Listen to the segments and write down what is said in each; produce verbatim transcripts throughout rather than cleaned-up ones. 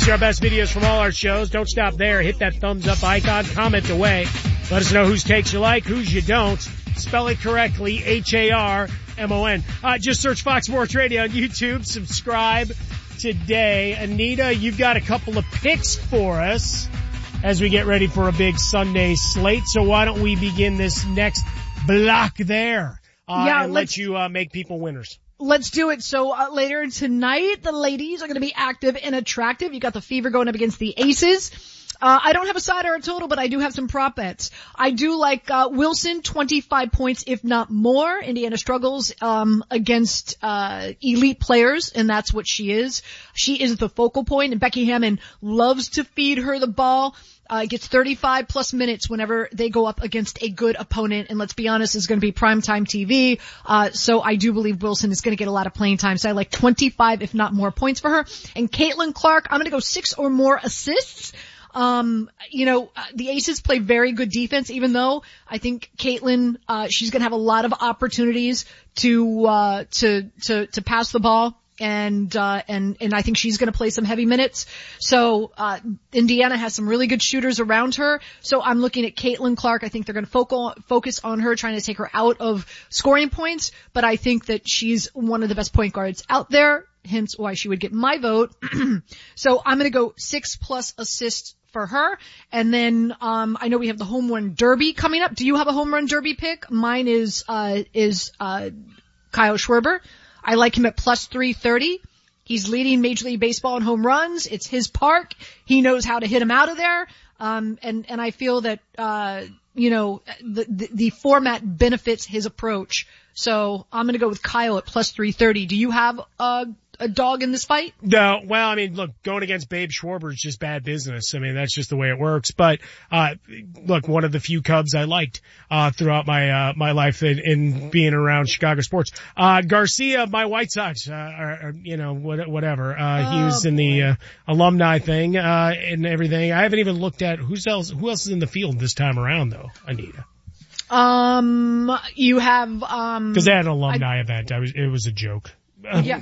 see our best videos from all our shows. Don't stop there. Hit that thumbs up icon. Comment away. Let us know whose takes you like, whose you don't. Spell it correctly. H A R M O N. Uh, just search Fox Sports Radio on YouTube. Subscribe today. Anita, you've got a couple of picks for us as we get ready for a big Sunday slate. So why don't we begin this next block there uh, yeah, and let you uh, make people winners. Let's do it. So uh, later tonight, the ladies are going to be active and attractive. You got the Fever going up against the Aces. Uh, I don't have a side or a total, but I do have some prop bets. I do like, uh, Wilson, twenty-five points, if not more. Indiana struggles, um, against, uh, elite players, and that's what she is. She is the focal point, and Becky Hammon loves to feed her the ball. Uh, gets thirty-five plus minutes whenever they go up against a good opponent. And let's be honest, it's going to be primetime T V. Uh, so I do believe Wilson is going to get a lot of playing time. So I like twenty-five, if not more points for her. And Caitlin Clark, I'm going to go six or more assists. Um, you know, the Aces play very good defense, even though I think Caitlin, uh, she's going to have a lot of opportunities to, uh, to, to, to pass the ball. And, uh, and, and I think she's going to play some heavy minutes. So, uh, Indiana has some really good shooters around her. So I'm looking at Caitlin Clark. I think they're going to focal, focus on her, trying to take her out of scoring points. But I think that she's one of the best point guards out there. Hence why she would get my vote. So I'm going to go six plus assists for her. And then, um, I know we have the home run derby coming up. Do you have a home run derby pick? Mine is, uh, is, uh, Kyle Schwarber. I like him at plus three thirty. He's leading Major League Baseball in home runs. It's his park. He knows how to hit him out of there. Um, and, and I feel that, uh, you know, the, the, the format benefits his approach. So I'm going to go with Kyle at plus three thirty. Do you have a, a dog in this fight? No. Well, I mean, look, going against Babe Schwarber is just bad business. I mean, that's just the way it works. But, uh, look, one of the few Cubs I liked, uh, throughout my, uh, my life in, in being around Chicago sports. Uh, Garcia, my White Sox, uh, are, are, you know, whatever. Uh, oh, he was in boy. the, uh, alumni thing, uh, and everything. I haven't even looked at who's else, who else is in the field this time around though, Anita. Um, you have, um. Cause they had an alumni I, event. I was, it was a joke. Yeah.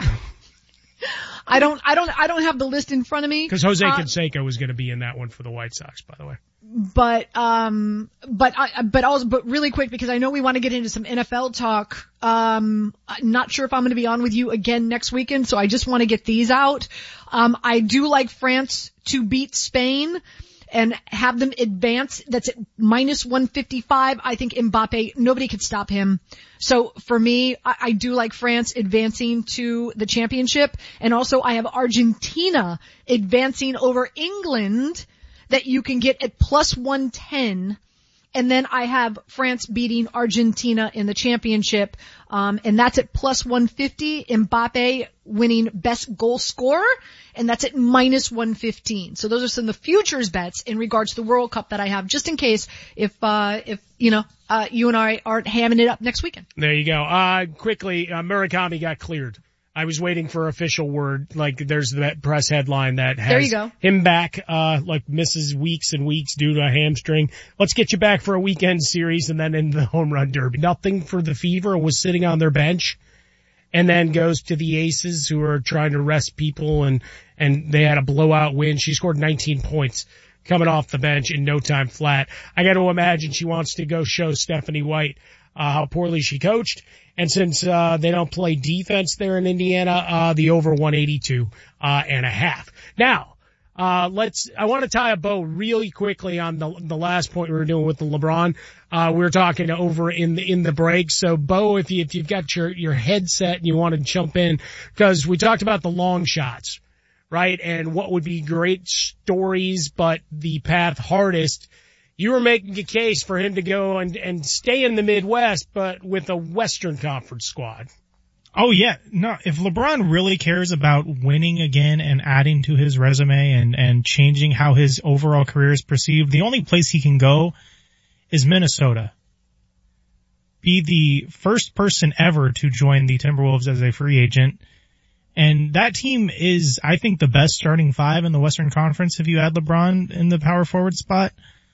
I don't, I don't, I don't have the list in front of me. Cause Jose uh, Canseco was going to be in that one for the White Sox, by the way. But, um, but I, but also, but really quick, because I know we want to get into some N F L talk. Um, I'm not sure if I'm going to be on with you again next weekend, so I just want to get these out. Um, I do like France to beat Spain and have them advance. That's at minus one fifty-five. I think Mbappe, nobody could stop him. So for me, I, I do like France advancing to the championship. And also I have Argentina advancing over England that you can get at plus one ten. And then I have France beating Argentina in the championship. Um, and that's at plus one fifty. Mbappe winning best goal scorer. And that's at minus one fifteen. So those are some of the futures bets in regards to the World Cup that I have, just in case if, uh, if, you know, uh, you and I aren't hamming it up next weekend. There you go. Uh, quickly, uh, Murakami got cleared. I was waiting for official word. Like, there's that press headline that has there you go. him back, uh, like misses weeks and weeks due to a hamstring. Let's get you back for a weekend series and then in the home run derby. Nothing for the Fever, was sitting on their bench and then goes to the Aces, who are trying to rest people, and, and they had a blowout win. She scored nineteen points coming off the bench in no time flat. I got to imagine she wants to go show Stephanie White, uh, how poorly she coached. And since, uh, they don't play defense there in Indiana, uh, the over one eighty-two, uh, and a half. Now, uh, let's, I want to tie a bow really quickly on the, the last point we were doing with the LeBron. Uh, we were talking over in the, in the break. So Bo, if you, if you've got your, your headset and you want to jump in, because we talked about the long shots, right? And what would be great stories, but the path hardest. You were making a case for him to go and, and stay in the Midwest, but with a Western Conference squad. Oh yeah, no, if LeBron really cares about winning again and adding to his resume and, and changing how his overall career is perceived, the only place he can go is Minnesota. Be the first person ever to join the Timberwolves as a free agent. And that team is, I think, the best starting five in the Western Conference if you add LeBron in the power forward spot.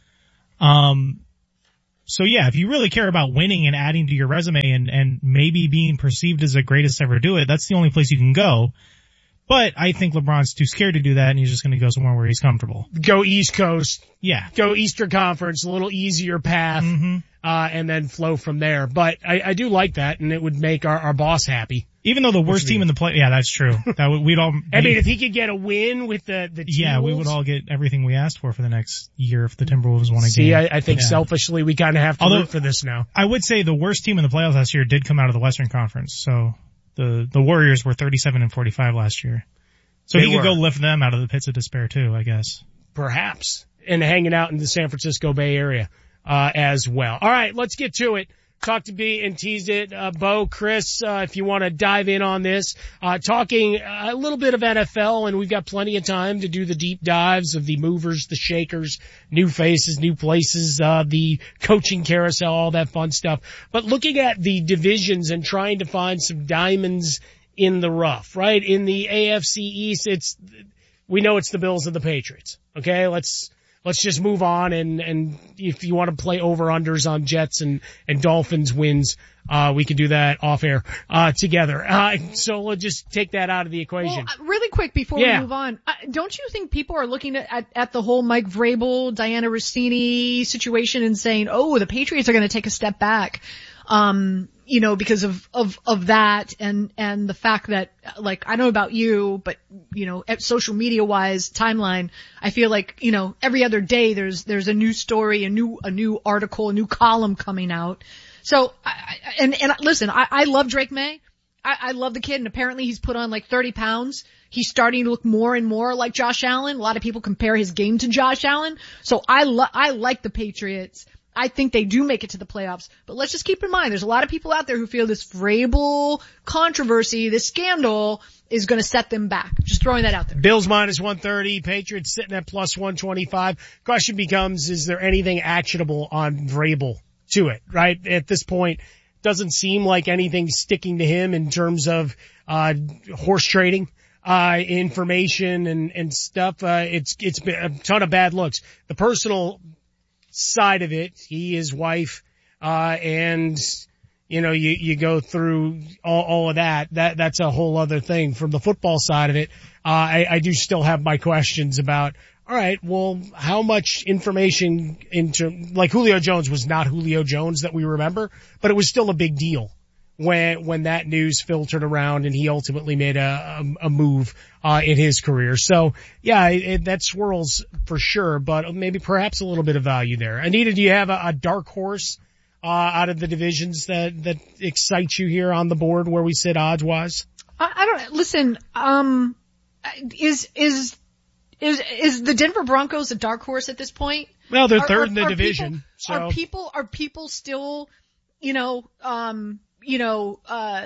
Um, so yeah, if you really care about winning and adding to your resume and, and maybe being perceived as the greatest to ever do it, that's the only place you can go. But I think LeBron's too scared to do that, and he's just going to go somewhere where he's comfortable. Go East Coast. Yeah. Go Eastern Conference, a little easier path, mm-hmm. uh, and then flow from there. But I, I do like that, and it would make our, our boss happy. Even though the worst team in the play, yeah, that's true. That would, we'd all. Be, I mean, if he could get a win with the the T-Wolves, yeah, we would all get everything we asked for for the next year if the Timberwolves won a See, game. I, I think yeah. selfishly we kind of have to Although, root for this now. I would say the worst team in the playoffs last year did come out of the Western Conference. So the the Warriors were thirty-seven and forty-five last year. So They he could were. go lift them out of the pits of despair too, I guess. Perhaps. And hanging out in the San Francisco Bay Area, uh, as well. All right, let's get to it. Talked to B and teased it. Uh, Bo, Chris, uh, if you want to dive in on this, uh, talking a little bit of N F L, and we've got plenty of time to do the deep dives of the movers, the shakers, new faces, new places, uh, the coaching carousel, all that fun stuff. But looking at the divisions and trying to find some diamonds in the rough, right? In the A F C East, it's, we know it's the Bills and the Patriots. Okay, let's, let's just move on, and, and if you want to play over-unders on Jets and, and Dolphins wins, uh, we can do that off air, uh, together. Uh, so we'll just take that out of the equation. Well, really quick before Yeah. we move on, uh, don't you think people are looking at, at, at the whole Mike Vrabel, Diana Rossini situation and saying, oh, the Patriots are going to take a step back? Um, you know, because of, of, of that and, and the fact that, like, I don't know about you, but, you know, at social media wise, timeline, I feel like, you know, every other day there's, there's a new story, a new, a new article, a new column coming out. So, I, I, and, and listen, I, I love Drake May. I, I love the kid, and apparently he's put on like thirty pounds. He's starting to look more and more like Josh Allen. A lot of people compare his game to Josh Allen. So I lo- I like the Patriots. I think they do make it to the playoffs, but let's just keep in mind there's a lot of people out there who feel this Vrabel controversy, this scandal is going to set them back. Just throwing that out there. Bills minus one thirty, Patriots sitting at plus one twenty-five. Question becomes, is there anything actionable on Vrabel to it, right? At this point, doesn't seem like anything's sticking to him in terms of, uh, horse trading, uh, information and, and stuff. Uh, it's, it's been a ton of bad looks. The personal side of it, he, his wife, uh, and, you know, you, you go through all, all of that. That, that's a whole other thing. From the football side of it, uh, I, I do still have my questions about, all right, well, how much information into, like Julio Jones was not Julio Jones that we remember, but it was still a big deal when, when that news filtered around and he ultimately made a, a, a move, uh, in his career. So yeah, it, that swirls for sure, but maybe perhaps a little bit of value there. Anita, do you have a, a dark horse, uh, out of the divisions that, that excites you here on the board where we sit odds wise? I, I don't, listen, um, is, is, is, is the Denver Broncos a dark horse at this point? Well, they're Are- third are- in the are division, people, so. Are people, are people still, you know, um, you know, uh,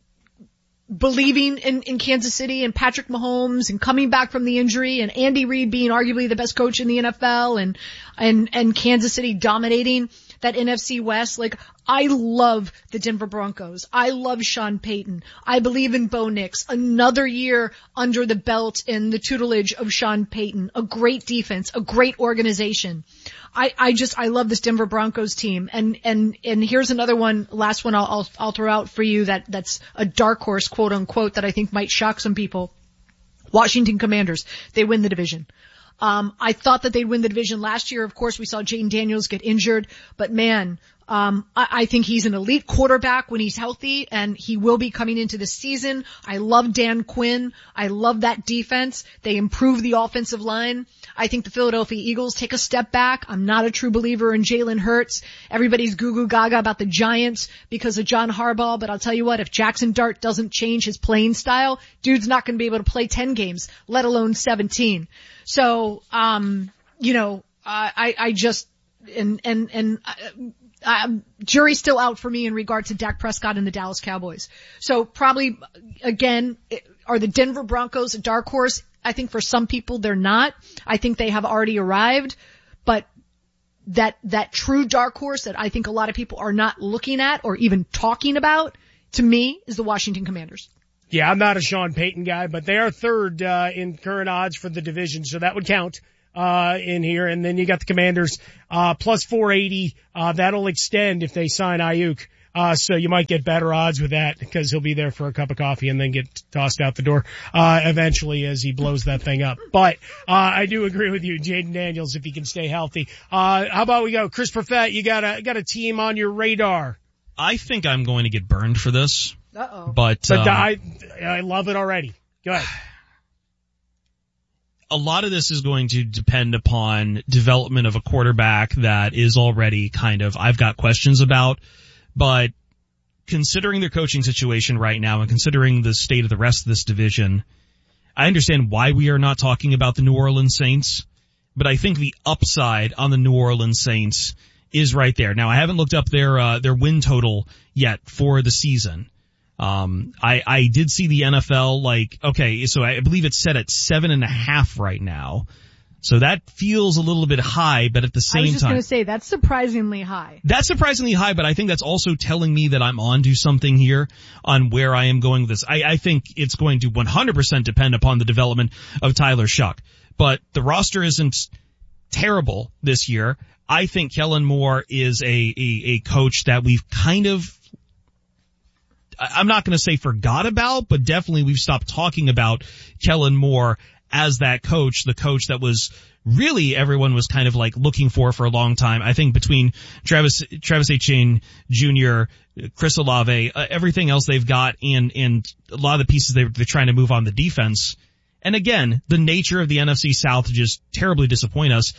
believing in, in Kansas City and Patrick Mahomes and coming back from the injury and Andy Reid being arguably the best coach in the N F L and, and, and Kansas City dominating that N F C West? Like, I love the Denver Broncos. I love Sean Payton. I believe in Bo Nix. Another year under the belt in the tutelage of Sean Payton. A great defense, a great organization. I, I just, I love this Denver Broncos team. And, and, and here's another one, last one I'll, I'll, I'll throw out for you that, that's a dark horse, quote unquote, that I think might shock some people. Washington Commanders. They win the division. Um, I thought that they'd win the division last year. Of course, we saw Jaden Daniels get injured, but man, um, I, I think he's an elite quarterback when he's healthy, and he will be coming into the season. I love Dan Quinn. I love that defense. They improve the offensive line. I think the Philadelphia Eagles take a step back. I'm not a true believer in Jalen Hurts. Everybody's goo goo gaga about the Giants because of John Harbaugh, but I'll tell you what, if Jackson Dart doesn't change his playing style, dude's not going to be able to play ten games, let alone seventeen. So, um, you know, I, I just, and, and, and, uh, uh, jury's still out for me in regard to Dak Prescott and the Dallas Cowboys. So probably, again, are the Denver Broncos a dark horse? I think for some people they're not. I think they have already arrived, but that, that true dark horse that I think a lot of people are not looking at or even talking about, to me, is the Washington Commanders. Yeah, I'm not a Sean Payton guy, but they are third, uh, in current odds for the division, so that would count, uh, in here. And then you got the Commanders, uh, plus four eighty, uh, that'll extend if they sign Ayuk, Uh, so you might get better odds with that because he'll be there for a cup of coffee and then get tossed out the door, uh, eventually as he blows that thing up. But, uh, I do agree with you, Jaden Daniels, if he can stay healthy. Uh, how about we go? Chris Perfett, you got a, got a team on your radar. I think I'm going to get burned for this. Uh-oh. But, But um, I, I love it already. Go ahead. A lot of this is going to depend upon development of a quarterback that is already kind of, I've got questions about, but considering their coaching situation right now and considering the state of the rest of this division, I understand why we are not talking about the New Orleans Saints, but I think the upside on the New Orleans Saints is right there. Now, I haven't looked up their, uh, their win total yet for the season. Um, I, I did see the N F L, like, okay, so I believe it's set at seven and a half right now. So that feels a little bit high, but at the same I was just time, going to say that's surprisingly high. that's surprisingly high, but I think that's also telling me that I'm onto something here on where I am going with this. I, I think it's going to one hundred percent depend upon the development of Tyler Shuck, but the roster isn't terrible this year. I think Kellen Moore is a, a, a coach that we've kind of, I'm not going to say forgot about, but definitely we've stopped talking about Kellen Moore as that coach, the coach that was really everyone was kind of like looking for for a long time. I think between Travis, Travis Etienne Junior, Chris Olave, uh, everything else they've got and, and a lot of the pieces they're, they're trying to move on the defense. And again, the nature of the N F C South just terribly disappoint us.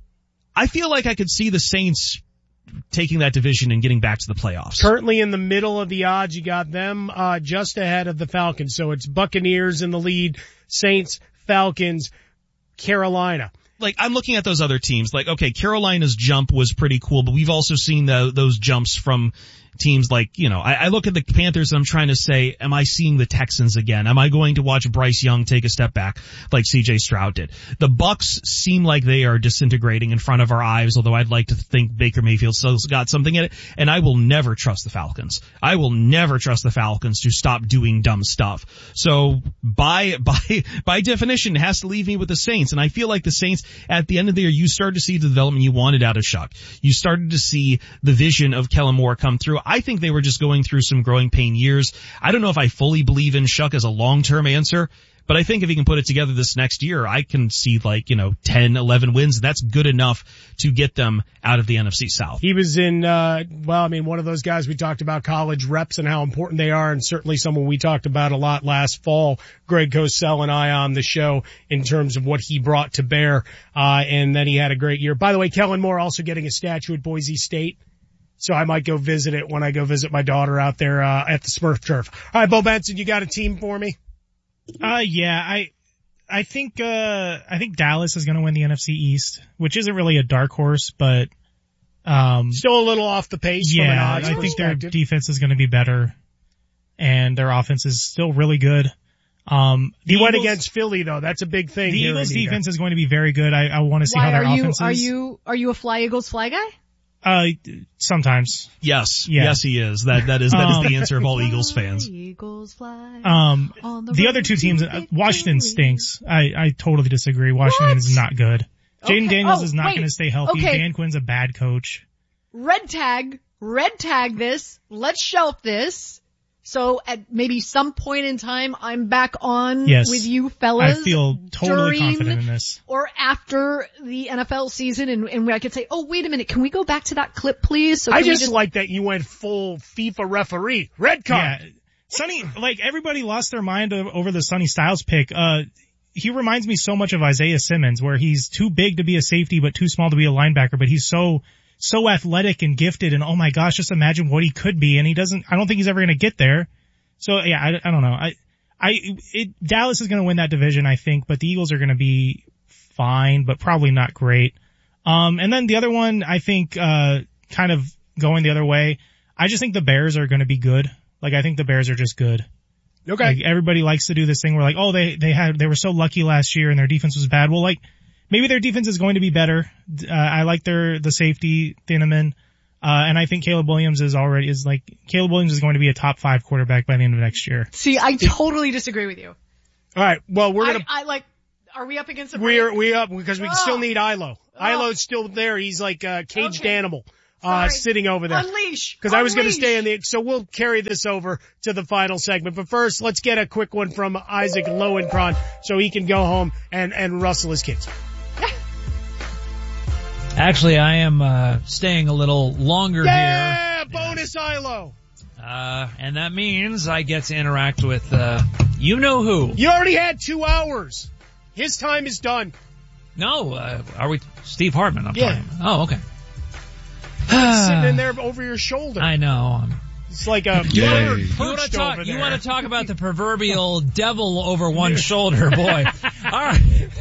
I feel like I could see the Saints taking that division and getting back to the playoffs. Currently in the middle of the odds, you got them uh just ahead of the Falcons. So it's Buccaneers in the lead, Saints, Falcons, Carolina. Like, I'm looking at those other teams. Like, okay, Carolina's jump was pretty cool, but we've also seen the, those jumps from teams like, you know, I, I look at the Panthers and I'm trying to say, am I seeing the Texans again? Am I going to watch Bryce Young take a step back like C J Stroud did? The Bucks seem like they are disintegrating in front of our eyes, although I'd like to think Baker Mayfield still's got something in it. And I will never trust the Falcons. I will never trust the Falcons to stop doing dumb stuff. So by, by, by definition, it has to leave me with the Saints. And I feel like the Saints, at the end of the year, you started to see the development you wanted out of Shuck. You started to see the vision of Kellen Moore come through. I think they were just going through some growing pain years. I don't know if I fully believe in Shuck as a long-term answer, but I think if he can put it together this next year, I can see like, you know, ten, eleven wins. That's good enough to get them out of the N F C South. He was in, uh, well, I mean, one of those guys we talked about college reps and how important they are, and certainly someone we talked about a lot last fall, Greg Cosell and I on the show in terms of what he brought to bear, uh, and then he had a great year. By the way, Kellen Moore also getting a statue at Boise State. So I might go visit it when I go visit my daughter out there, uh, at the Smurf Turf. All right, Bo Benson, you got a team for me? Uh, yeah, I, I think, uh, I think Dallas is going to win the N F C East, which isn't really a dark horse, but, um, still a little off the pace. Yeah, from an odds I think their perspective. defense is going to be better and their offense is still really good. Um, He the went Eagles, against Philly though. That's a big thing. the here Eagles in Eager. defense is going to be very good. I, I want to see Why how their are you, offense is. are you, are you a Fly Eagles Fly guy? Uh, sometimes. Yes. Yeah. Yes, he is. That, that is, that Um, is the answer of all Eagles fans. Eagles fly. Um, On the the road other two to teams, uh, victory. Washington stinks. I, I totally disagree. Washington What? is not good. Jaden Okay. Daniels Oh, is not wait. going to stay healthy. Okay. Dan Quinn's a bad coach. Red tag, red tag this. Let's shelf this. So at maybe some point in time, I'm back on Yes. with you fellas. I feel totally during confident in this. Or after the N F L season, and, and where I could say, oh, wait a minute, can we go back to that clip, please? So I can we just, like that you went full FIFA referee. Red card. Yeah. Sonny, like everybody lost their mind over the Sonny Styles pick. Uh, he reminds me so much of Isaiah Simmons, where he's too big to be a safety, but too small to be a linebacker, but he's so, so athletic and gifted, and oh my gosh, just imagine what he could be, and he doesn't, I don't think he's ever gonna get there. So yeah, I, I don't know. I, I, it, Dallas is gonna win that division, I think, but the Eagles are gonna be fine, but probably not great. Um, and then the other one, I think, uh, kind of going the other way, I just think the Bears are gonna be good. Like, I think the Bears are just good. Okay. Like, everybody likes to do this thing where like, oh, they, they had, they were so lucky last year and their defense was bad. Well, like, maybe their defense is going to be better. Uh, I like their, the safety, Thieneman. Uh, and I think Caleb Williams is already, is like, Caleb Williams is going to be a top five quarterback by the end of next year. See, I totally disagree with you. All right. Well, we're gonna. I, I like, are we up against the break? We're we up because we Oh. still need Ilo. Oh. Ilo's still there. He's like a caged Okay. animal. uh, sitting over there. Unleash. Because I was going to Unleash. stay in the, so we'll carry this over to the final segment. But first, let's get a quick one from Isaac Lowenkron so he can go home and, and rustle his kids. Actually, I am uh staying a little longer Yeah, here. bonus Ilo. Uh, and that means I get to interact with, uh, you know who. You already had two hours. His time is done. No, uh, are we, Steve Hartman, I'm Yeah. talking. Oh, okay. Sitting in there over your shoulder. I know. I'm, It's like a bird you want perched to talk, over you there. want to talk about the proverbial devil over one shoulder, boy. All right.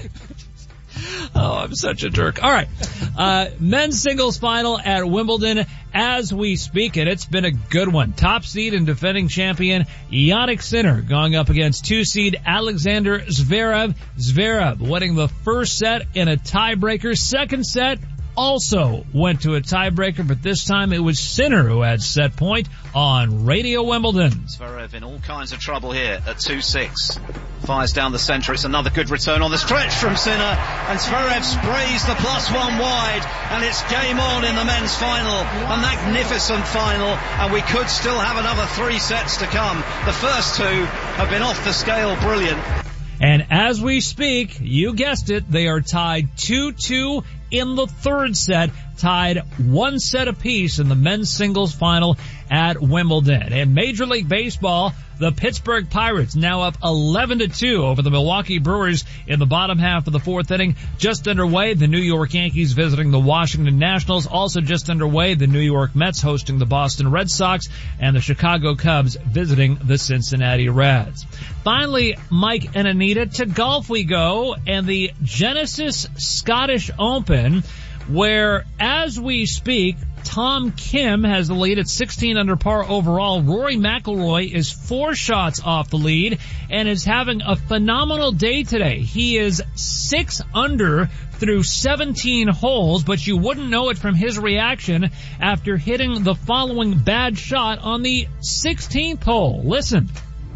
Oh, I'm such a jerk. All right. Uh, men's singles final at Wimbledon as we speak, and it's been a good one. Top seed and defending champion Jannik Sinner going up against two seed Alexander Zverev. Zverev winning the first set in a tiebreaker. Second set also went to a tiebreaker, but this time it was Sinner who had set point on Radio Wimbledon. Zverev in all kinds of trouble here at two six. Fires down the centre. It's another good return on the stretch from Sinner. And Zverev sprays the plus one wide. And it's game on in the men's final. A magnificent final. And we could still have another three sets to come. The first two have been off the scale brilliant. And as we speak, you guessed it, they are tied two two in the third set, tied one set apiece in the men's singles final at Wimbledon. In Major League Baseball, the Pittsburgh Pirates now up eleven to two over the Milwaukee Brewers in the bottom half of the fourth inning. Just underway, the New York Yankees visiting the Washington Nationals. Also just underway, the New York Mets hosting the Boston Red Sox, and the Chicago Cubs visiting the Cincinnati Reds. Finally, Mike and Anita, to golf we go, and the Genesis Scottish Open, where, as we speak, Tom Kim has the lead at sixteen under par overall. Rory McIlroy is four shots off the lead and is having a phenomenal day today. He is six under through seventeen holes, but you wouldn't know it from his reaction after hitting the following bad shot on the sixteenth hole. Listen.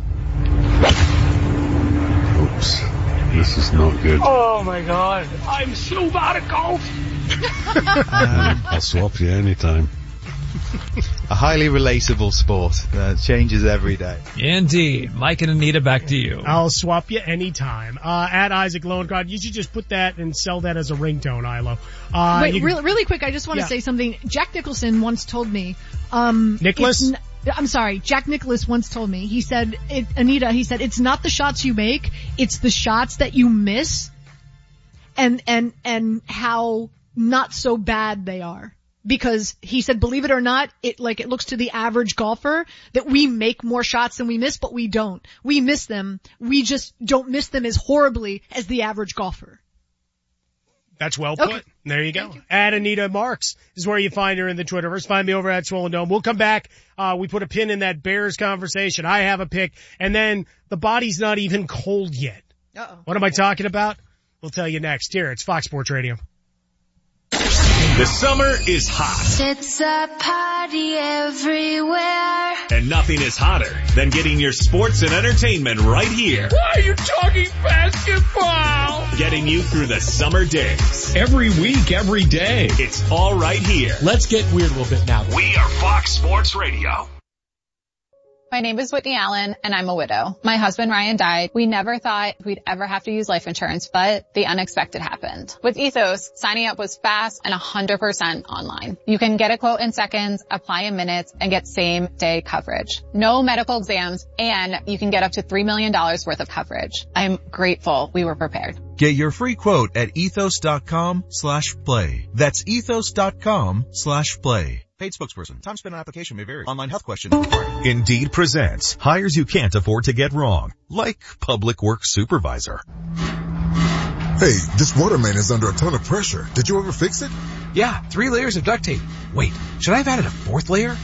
Oops. This is not good. Oh my God. I'm so bad at golf. um, I'll swap you anytime. A highly relatable sport that changes every day. Indeed. Mike and Anita, back to you. I'll swap you anytime. Uh, at Isaac Lowenkron, you should just put that and sell that as a ringtone, Ilo. Uh, Wait, you, really, really quick, I just want to Yeah. say something. Jack Nicholson once told me, um, Nicholas? it's n- I'm sorry, Jack Nicklaus once told me, he said, it, Anita, he said, it's not the shots you make, it's the shots that you miss and, and, and how not so bad they are. Because he said, believe it or not, it like it looks to the average golfer that we make more shots than we miss, but we don't. We miss them. We just don't miss them as horribly as the average golfer. That's well put. Okay. There you go. You. At Anita Marks is where you find her in the Twitterverse. Find me over at Swollen Dome. We'll come back. Uh, we put a pin in that Bears conversation. I have a pick. And then the body's not even cold yet. Uh-oh. What am I talking about? We'll tell you next. Here, it's Fox Sports Radio. The summer is hot. It's a party everywhere. And nothing is hotter than getting your sports and entertainment right here. Why are you talking basketball? Getting you through the summer days. Every week, every day. It's all right here. Let's get weird a little bit now. We are Fox Sports Radio. My name is Whitney Allen, and I'm a widow. My husband Ryan died. We never thought we'd ever have to use life insurance, but the unexpected happened. With Ethos, signing up was fast and one hundred percent online. You can get a quote in seconds, apply in minutes, and get same-day coverage. No medical exams, and you can get up to three million dollars worth of coverage. I'm grateful we were prepared. Get your free quote at ethos.com slash play. That's ethos.com slash play. Paid spokesperson. Time spent on application may vary. Online health question. Indeed presents hires you can't afford to get wrong, like public works supervisor. Hey, this water main is under a ton of pressure. Did you ever fix it? Yeah, three layers of duct tape. Wait, should I have added a fourth layer?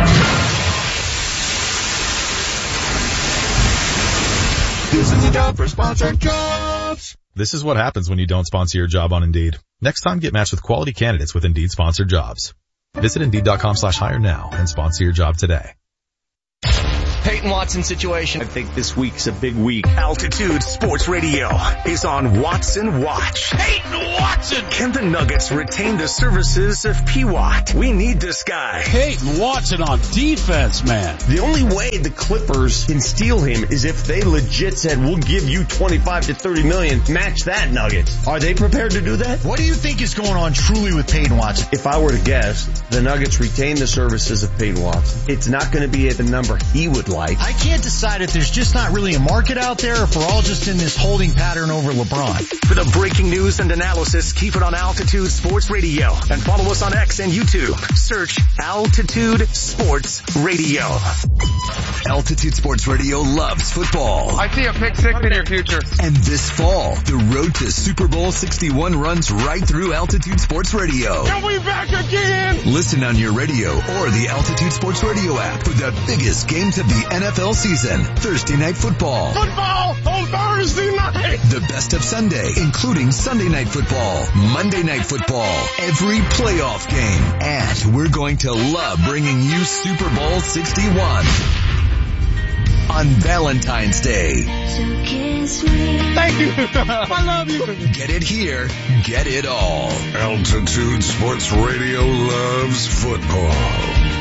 This is a job for sponsored jobs. This is what happens when you don't sponsor your job on Indeed. Next time, get matched with quality candidates with Indeed sponsored jobs. Visit Indeed.com slash hire now and sponsor your job today. Peyton Watson situation. I think this week's a big week. Altitude Sports Radio is on Watson Watch. Peyton Watson! Can the Nuggets retain the services of P W A T? We need this guy. Peyton Watson on defense, man. The only way the Clippers can steal him is if they legit said, we'll give you twenty-five to thirty million, match that, Nuggets. Are they prepared to do that? What do you think is going on truly with Peyton Watson? If I were to guess, the Nuggets retain the services of Peyton Watson. It's not going to be at the number he would like. I can't decide if there's just not really a market out there or if we're all just in this holding pattern over LeBron. For the breaking news and analysis, keep it on Altitude Sports Radio and follow us on X and YouTube. Search Altitude Sports Radio. Altitude Sports Radio loves football. I see a pick six in your future. And this fall, the road to Super Bowl sixty-one runs right through Altitude Sports Radio. And we back again! Listen on your radio or the Altitude Sports Radio app for the biggest games of the N F L season. Thursday Night Football. Football on Thursday night! The best of Sunday, including Sunday Night Football, Monday Night Football, every playoff game. And we're going to love bringing you Super Bowl sixty-one. On Valentine's Day. Thank you. I love you. Get it here. Get it all. Altitude Sports Radio loves football.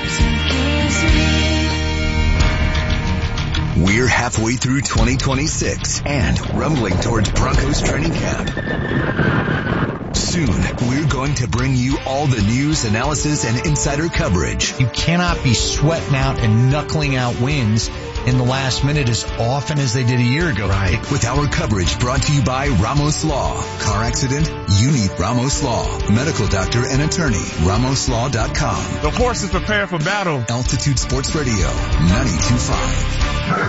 We're halfway through twenty twenty-six and rumbling towards Broncos training camp. Soon, we're going to bring you all the news, analysis, and insider coverage. You cannot be sweating out and knuckling out wins in the last minute as often as they did a year ago. Right. With our coverage brought to you by Ramos Law. Car accident? You need Ramos Law. Medical doctor and attorney. Ramos Law dot com. The horse is prepared for battle. Altitude Sports Radio, ninety-two point five.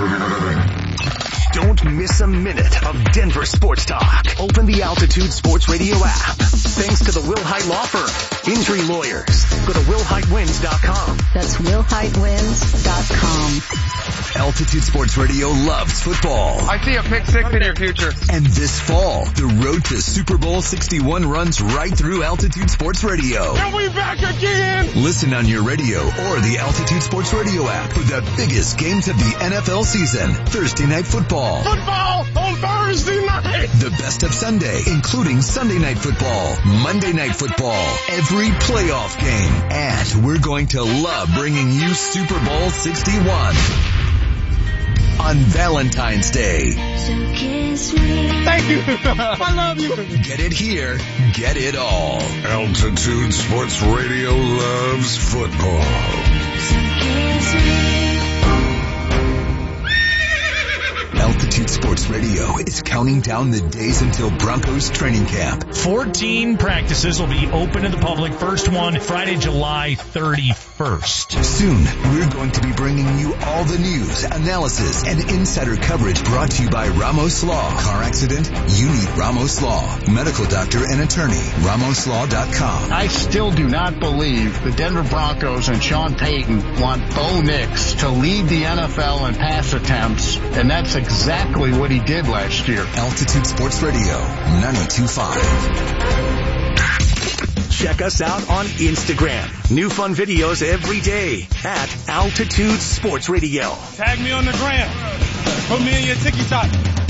Don't miss a minute of Denver sports talk. Open the Altitude Sports Radio app. Thanks to the Will Height Law Firm. Injury lawyers. Go to will height wins dot com. That's will height wins dot com. Altitude Sports Radio loves football. I see a pick six in your future. And this fall, the road to Super Bowl sixty-one runs right through Altitude Sports Radio. And we back again! Listen on your radio or the Altitude Sports Radio app for the biggest games of the N F L season. Thursday Night Football. Football on Thursday night! The best of Sunday, including Sunday Night Football, Monday Night Football, every playoff game. And we're going to love bringing you Super Bowl sixty-one. On Valentine's Day. Thank you. I love you. Get it here. Get it all. Altitude Sports Radio loves football. Altitude Sports Radio is counting down the days until Broncos training camp. fourteen practices will be open to the public. First one Friday, July thirty-first. Soon, we're going to be bringing you all the news, analysis, and insider coverage brought to you by Ramos Law. Car accident? You need Ramos Law. Medical doctor and attorney. Ramos Law dot com. I still do not believe the Denver Broncos and Sean Payton want Bo Nix to lead the N F L in pass attempts, and that's exactly what he did last year. Altitude Sports Radio, ninety-two point five. Check us out on Instagram. New fun videos every day at Altitude Sports Radio. Tag me on the gram. Put me in your TikTok.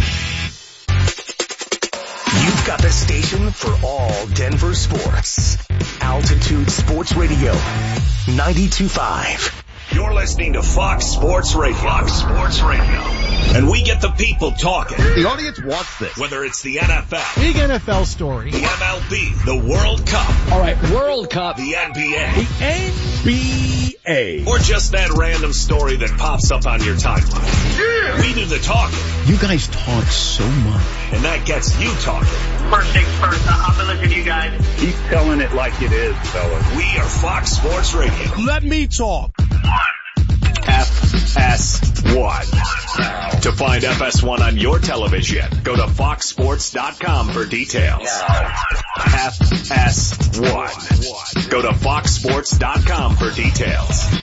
You've got the station for all Denver sports. Altitude Sports Radio, ninety-two point five. You're listening to Fox Sports Radio. Fox Sports Radio. And we get the people talking. The audience wants this. Whether it's the N F L. Big N F L story. The M L B. The World Cup. All right, World Cup. The N B A. The N B A. Or just that random story that pops up on your timeline. Yeah. We do the talking. You guys talk so much. And that gets you talking. First things first, I've been listening to you guys. Keep telling it like it is, fellas. We are Fox Sports Radio. Let me talk. F S one. To find F S one on your television, go to fox sports dot com for details. F S one. Go to fox sports dot com for details.